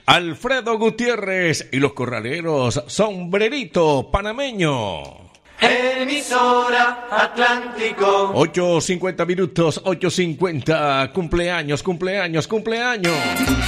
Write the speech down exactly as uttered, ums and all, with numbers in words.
Alfredo Gutiérrez y los corraleros Sombrerito Panameño. Emisora Atlántico. ocho cincuenta minutos, ocho cincuenta. Cumpleaños, cumpleaños, cumpleaños.